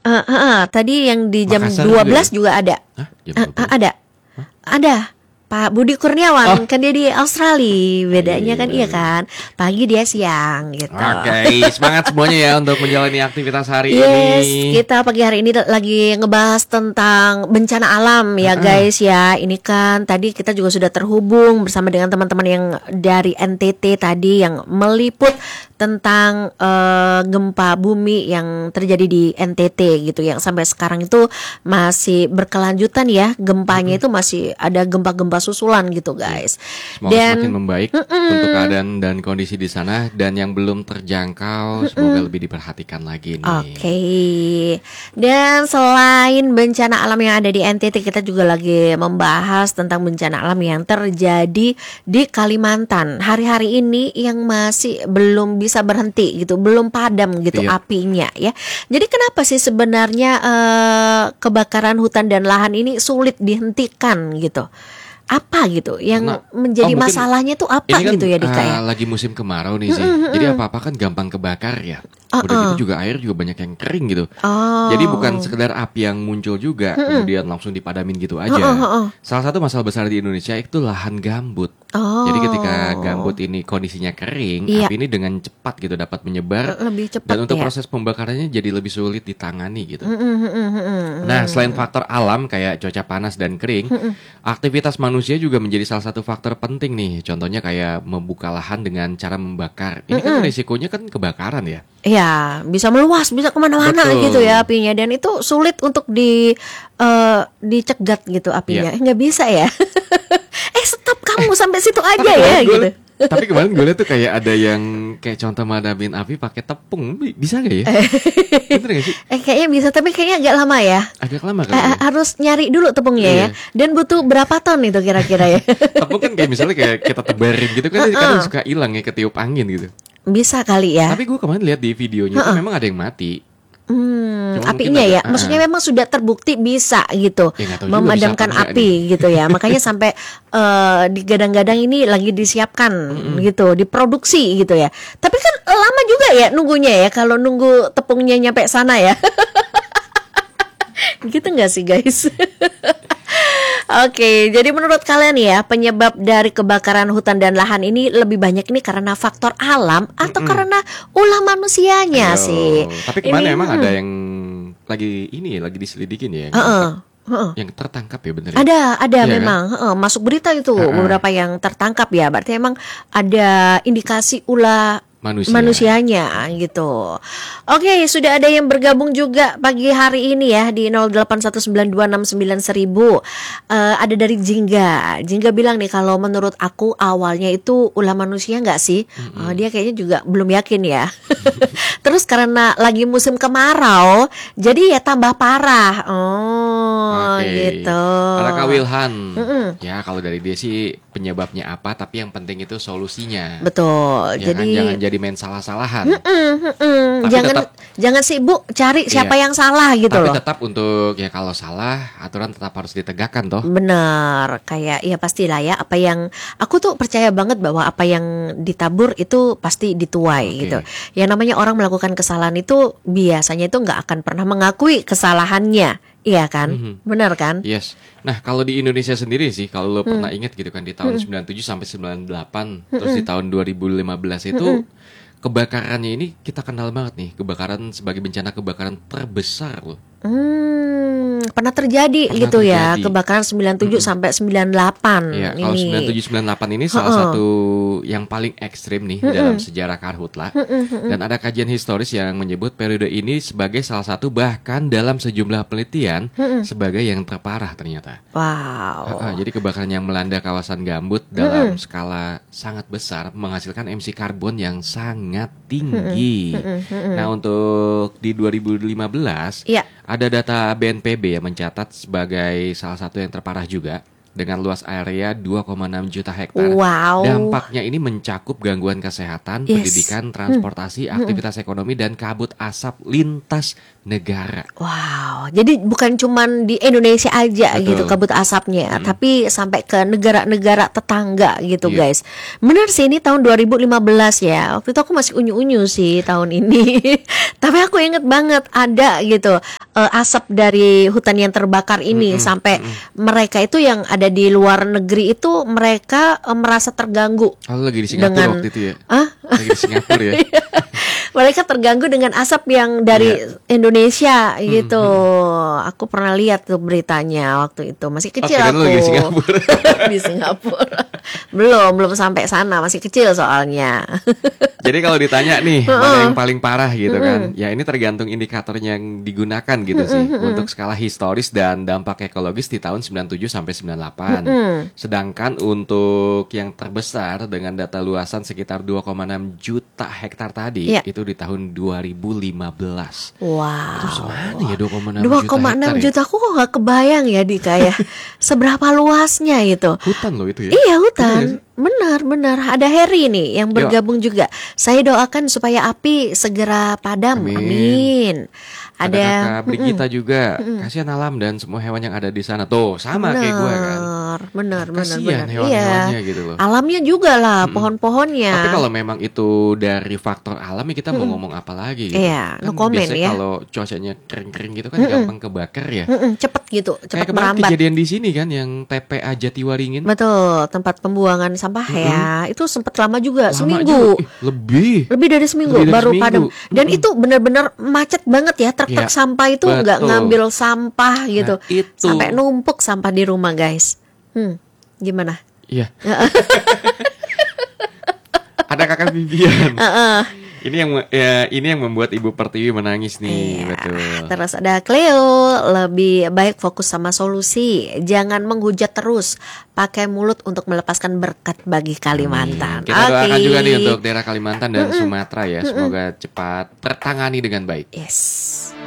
Tadi yang di jam Makassar 12 juga juga ada. Hah? Jam 12? Ada. Pak Budi Kurniawan kan dia di Australia, bedanya kan iya kan, pagi dia siang gitu. Oke, semangat semuanya ya untuk menjalani aktivitas hari Yes, ini. kita pagi hari ini lagi ngebahas tentang bencana alam ya guys ya. Ini kan tadi kita juga sudah terhubung bersama dengan teman-teman yang dari NTT tadi yang meliput tentang gempa bumi yang terjadi di NTT gitu, yang sampai sekarang itu masih berkelanjutan ya, gempanya itu masih ada gempa-gempa susulan gitu guys. Semoga semakin membaik untuk keadaan dan kondisi di sana, dan yang belum terjangkau semoga lebih diperhatikan lagi nih. Oke. Dan selain bencana alam yang ada di NTT, kita juga lagi membahas tentang bencana alam yang terjadi di Kalimantan. Hari-hari ini yang masih belum bisa berhenti gitu, belum padam gitu apinya ya. Jadi kenapa sih sebenarnya kebakaran hutan dan lahan ini sulit dihentikan gitu? Apa gitu yang menjadi masalahnya tuh apa ini kan, gitu ya Dika ya? lagi musim kemarau nih sih. Jadi apa-apa kan gampang kebakar ya. Udah gitu juga air juga banyak yang kering gitu. Jadi bukan sekedar api yang muncul juga kemudian langsung dipadamin gitu aja. Salah satu masalah besar di Indonesia itu lahan gambut. Jadi ketika gambut ini kondisinya kering, api ini dengan cepat gitu dapat menyebar, lebih cepat, dan untuk proses pembakarannya jadi lebih sulit ditangani gitu. Nah, selain faktor alam kayak cuaca panas dan kering, aktivitas manusia juga menjadi salah satu faktor penting nih. Contohnya kayak membuka lahan dengan cara membakar. Ini kan risikonya kan kebakaran ya. Ya, bisa meluas, bisa kemana-mana gitu ya apinya, dan itu sulit untuk dicegat gitu apinya. Nggak bisa ya. Stop kamu sampai situ aja ya gitu. Tapi kemarin gue liat tuh kayak ada yang kayak contoh madamin api pakai tepung, bisa gak ya? Bener gak sih? Kayaknya bisa, tapi kayaknya agak lama ya. Agak lama kan? Harus nyari dulu tepungnya ya. Dan butuh berapa ton itu kira-kira ya? Tepung kan kayak misalnya kayak kita tebarin gitu kan, kadang suka hilang ya, ketiup angin gitu. Bisa kali ya. Tapi gue kemarin lihat di videonya itu memang ada yang mati. Apinya ya, maksudnya memang sudah terbukti bisa gitu memadamkan api gitu ya. Makanya sampai digadang-gadang ini lagi disiapkan gitu, diproduksi gitu ya. Tapi kan lama juga ya nunggunya ya, kalau nunggu tepungnya nyampe sana ya. Gitu nggak sih guys? Oke, jadi menurut kalian ya, penyebab dari kebakaran hutan dan lahan ini lebih banyak ini karena faktor alam atau karena ulah manusianya sih? Tapi kemarin emang ada yang lagi diselidikin ya. Yang tertangkap ya bener ya? Ada memang kan? Masuk berita itu beberapa yang tertangkap ya. Berarti emang ada indikasi ulah manusianya gitu. Oke, sudah ada yang bergabung juga pagi hari ini ya di 0819269000. Ada dari Jingga bilang nih, kalau menurut aku awalnya itu ulah manusia nggak sih? Dia kayaknya juga belum yakin ya. Terus karena lagi musim kemarau, jadi ya tambah parah. Gitu. Ada Kak Wilhan. Ya kalau dari dia sih penyebabnya apa, tapi yang penting itu solusinya. Betul. Ya, jadi kan, jangan jadi main salah-salahan. Jangan sibuk cari siapa yang salah gitu tapi loh. Tapi tetap untuk ya kalau salah aturan tetap harus ditegakkan toh. Benar, kayak ya pastilah ya, apa yang aku tuh percaya banget bahwa apa yang ditabur itu pasti dituai gitu. Yang namanya orang melakukan kesalahan itu biasanya itu nggak akan pernah mengakui kesalahannya. Iya kan? Benar kan? Yes. Nah, kalau di Indonesia sendiri sih, kalau lo pernah ingat gitu kan, di tahun 97 sampai 98, terus di tahun 2015 itu kebakarannya ini kita kenal banget nih, kebakaran sebagai bencana kebakaran terbesar loh. Pernah terjadi gitu ya, kebakaran 97 sampai 98. Iya, kalau 97 98 ini salah satu yang paling ekstrim nih dalam sejarah Karhutla. Dan ada kajian historis yang menyebut periode ini sebagai salah satu, bahkan dalam sejumlah penelitian sebagai yang terparah ternyata. Wow. Jadi kebakaran yang melanda kawasan gambut dalam skala sangat besar menghasilkan emisi karbon yang sangat tinggi. Nah, untuk di 2015 ada data BNPB yang mencatat sebagai salah satu yang terparah juga. dengan luas area 2,6 juta hektar. Wow. Dampaknya ini mencakup gangguan kesehatan, pendidikan, transportasi, aktivitas ekonomi, dan kabut asap lintas negara. Wow, jadi bukan cuman di Indonesia aja gitu kabut asapnya, tapi sampai ke negara-negara tetangga gitu guys. Benar sih, ini tahun 2015 ya. Waktu itu aku masih unyu-unyu sih tahun ini. Tapi aku inget banget ada gitu asap dari hutan yang terbakar ini sampai mereka itu yang ada di luar negeri itu mereka merasa terganggu. Kalau lagi di Singapura waktu itu ya? Lagi di Singapura ya? Mereka terganggu dengan asap yang dari Indonesia gitu. Aku pernah lihat tuh beritanya waktu itu. Masih kecil aku. Lagi di Singapura. Di Singapura. Belum sampai sana, masih kecil soalnya. Jadi kalau ditanya nih mana yang paling parah gitu kan, ya ini tergantung indikatornya yang digunakan gitu sih untuk skala historis dan dampak ekologis di tahun 97 sampai 98. Sedangkan untuk yang terbesar dengan data luasan sekitar 2,6 juta hektar tadi itu di tahun 2015. Wow. Itu semana ya 2,6 juta aku kok gak kebayang ya Dika ya. Seberapa luasnya itu. Hutan loh itu ya. Iya hutan. Benar. Ada Harry nih yang bergabung juga. Saya doakan supaya api segera padam. Amin. Ada Kakak Brigita juga. Kasihan alam dan semua hewan yang ada di sana. Tuh, sama kayak gue kan. Benar. Kasihan hewan-hewannya gitu loh. Alamnya juga lah, pohon-pohonnya. Tapi kalau memang itu dari faktor alam ya kita mau ngomong apa lagi gitu. Iya, Kan no comment biasanya ya. kalau cuacanya kering-kering gitu kan gampang kebakar ya. Cepet gitu, cepet Kayak kemarin merambat. kejadian di sini kan yang TPA Jatiwaringin. Betul, tempat pembuangan sampah ya. Itu sempat lama juga, seminggu. Lebih dari seminggu baru padam. Dan itu benar-benar macet banget ya. Truk-truk sampah itu nggak ngambil sampah gitu. Sampai numpuk sampah di rumah guys. Gimana? Iya. Ada Kakak Vivian. Ini yang membuat Ibu Pertiwi menangis nih, betul. Terus ada Cleo, lebih baik fokus sama solusi, jangan menghujat terus, pakai mulut untuk melepaskan berkat bagi Kalimantan. Kita doakan juga nih untuk daerah Kalimantan dan Sumatera ya, semoga cepat tertangani dengan baik. Yes.